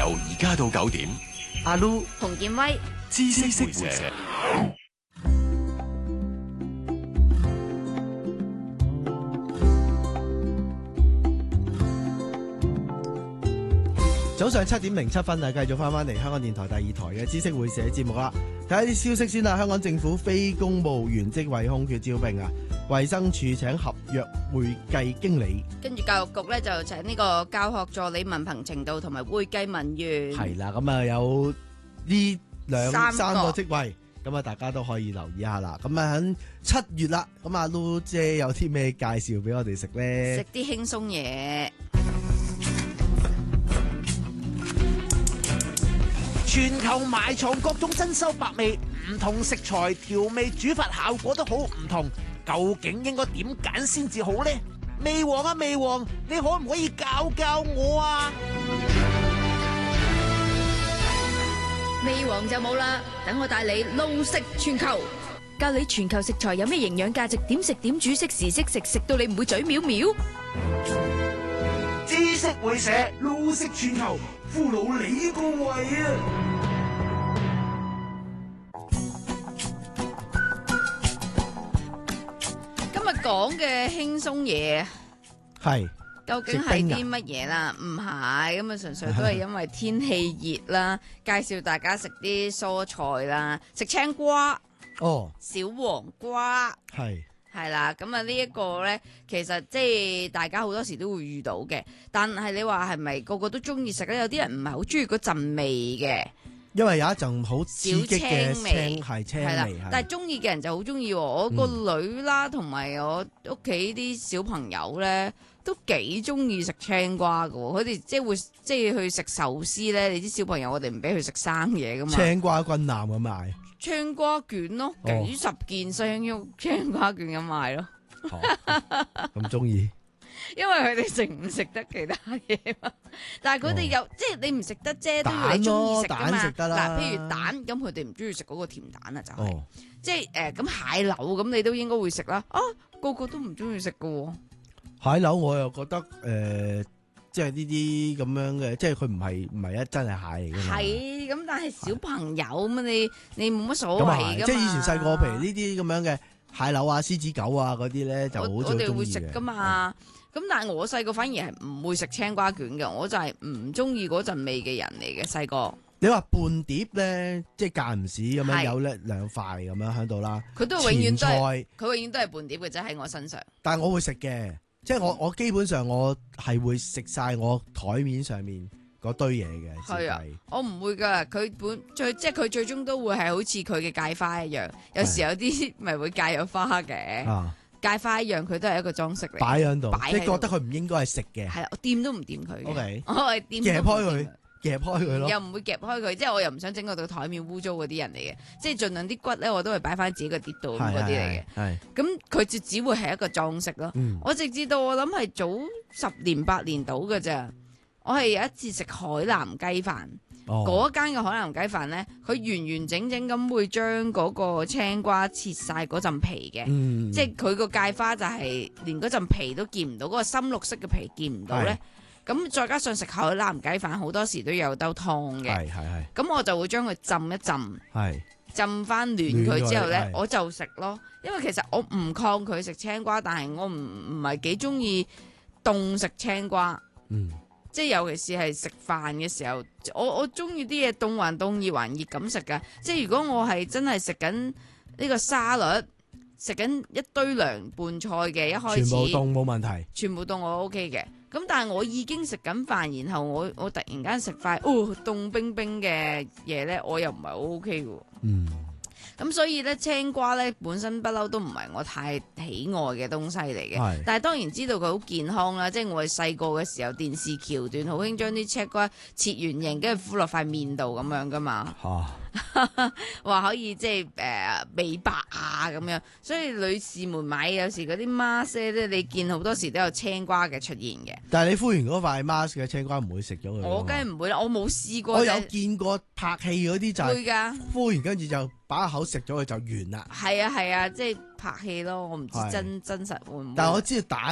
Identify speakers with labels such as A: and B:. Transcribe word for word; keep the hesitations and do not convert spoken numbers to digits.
A: 由而家到九點，阿 Lu、
B: 洪建威、
A: 知識會社。
C: 早上七點零七分啊，繼續翻翻嚟香港電台第二台嘅知識會社節目啦。睇下啲消息先啦，香港政府非公務員職位空缺招聘啊，衛生署請合約會計經理，
B: 跟住教育局咧就請呢個教學助理文憑程度同埋會計文員。
C: 係啦，咁啊有呢兩
B: 三個
C: 三個職位，咁啊大家都可以留意下啦。咁啊喺七月啦，咁阿 Lu 姐有啲咩介紹俾我哋食咧？
B: 食啲輕鬆嘢。
D: 全球埋藏各種珍饈百味，唔同食材調味煮法效果都好唔同，究竟應該點揀先至好呢？味王啊味王，你可唔可以教教我啊？
B: 味王就冇啦，等我帶你路食全球，教你全球食材有咩營養價值，點食點煮，識時識食，食到你唔會嘴藐藐。
D: 知識會社路食全球，俘虜你個胃啊！
B: 今日講嘅輕鬆嘢，
C: 係
B: 究竟係啲乜嘢啦？唔係咁啊，純粹都係因為天氣熱啦，介紹大家食啲蔬菜啦，食青瓜、
C: 哦，
B: 小黃瓜。
C: 係。
B: 係啦，咁啊呢一個咧，其實即係大家好多時都會遇到嘅，但係你話係咪個個都中意食咧？有啲人唔係好中意嗰陣味嘅，
C: 因為有一陣好刺激嘅
B: 小青味
C: 青係青
B: 係啦
C: 味，係
B: 但係中意嘅人就好中意。我個女啦，同埋我屋企啲小朋友咧，都幾中意食青瓜㗎喎。佢哋即係會即係去食壽司咧，你啲小朋友我哋唔俾佢食生嘢噶嘛。
C: 青瓜軍艦咁賣。
B: 青瓜卷咯，
C: 哦
B: 幾十件雙喐青瓜卷咁賣咯，
C: 咁中意，
B: 因為佢哋食唔食得其他嘢嘛，但係佢哋又、哦、即係你唔食得啫，都要你中意食噶嘛。
C: 蛋食得啦，
B: 嗱，譬如蛋，咁佢哋唔中意食嗰個甜蛋啊，就係、是哦、即係誒咁蟹柳咁，你都應該會食啦。啊，個個都唔中意食噶喎。蟹
C: 柳我又覺得誒。呃即係呢啲咁樣嘅，即係佢唔係唔係一真係蟹嚟嘅嘛。係
B: 咁，但係小朋友咁你你冇乜所謂噶嘛。
C: 即係以前細個，譬如呢啲咁樣嘅蟹柳啊、獅子狗啊嗰啲咧，就好
B: 我哋會食噶嘛。咁、嗯、但係我細個反而係唔會食青瓜卷嘅，我就係唔中意嗰陣味嘅人嚟嘅細個。
C: 你話半碟咧，即係間唔時咁樣有咧兩塊咁樣喺度啦。
B: 佢都永遠都係佢永遠都係半碟嘅啫喺我身上。但係
C: 我會食嘅。即係我我基本上我係會食晒我台面上面嗰堆嘢嘅。係啊，
B: 我唔會噶。佢本最即係佢最終都會係好似佢嘅芥花一樣，有時有啲咪會芥有花嘅。啊，芥花一樣，佢都係一個裝飾嚟，
C: 擺喺度，即係覺得佢唔應該係食嘅。係
B: 啊，我掂都唔掂佢嘅。O K，我係掂
C: 夾開佢。夾開佢咯，
B: 又唔會夾開佢，即係我又唔想整到到台面污糟嗰啲人嚟嘅，即係盡量啲骨咧我都係擺翻自己個碟度嗰啲嚟嘅。係，咁佢就只會係一個裝飾咯。嗯、我直至到我諗係早十年八年到㗎咋，我係有一次食海南雞飯，嗰間嘅海南雞飯咧，佢完完整整咁會將嗰個青瓜切晒嗰陣皮嘅，嗯、即係佢個芥花就係連嗰陣皮都見唔到，嗰、嗰個深綠色嘅皮見唔到咧。咁再加上食海南雞飯，好多時都有兜湯嘅。係係係。咁我就會將佢浸一浸，係浸翻暖佢之後咧，我就食咯。因為其實我唔抗拒食青瓜，但係我唔唔係幾中意凍食青瓜。嗯。即係尤其是係食飯嘅時候，我我中意啲嘢凍還凍，熱還熱咁食噶。即係如果我係真係食緊呢個沙律，食緊一堆涼拌菜嘅，一開始
C: 全部凍冇問題，
B: 全部凍我 OK 嘅。咁但係我已經食緊飯，然後我我突然間食塊哦凍冰冰嘅嘢咧，我又唔係好 OK 嘅。嗯，咁所以咧青瓜咧本身不嬲都唔係我太喜愛嘅東西嚟嘅。但係當然知道佢好健康啦，即係我哋細個嘅時候電視橋段好興將啲青瓜切圓形，跟住敷落塊面度咁樣噶嘛。話可以即係誒美白啊咁樣，所以女士們買有時嗰啲 mask 咧，你見好多時都有青瓜嘅出現嘅。
C: 但係你敷完嗰塊 mask 嘅青瓜唔會食咗佢？
B: 我梗係唔會啦，我冇試過。
C: 我有見過拍戲嗰啲就係
B: 會㗎，
C: 敷完跟住就把口食咗佢就完啦。
B: 係啊係啊，即係拍戲咯，我唔知真真實會唔會。
C: 但係我知道蛋